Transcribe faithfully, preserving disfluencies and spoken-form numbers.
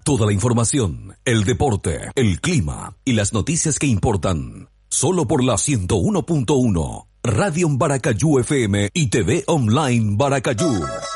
Toda la información, el deporte, el clima y las noticias que importan. Solo por la ciento uno punto uno, Radio Baracayú F M y T V Online Baracayú.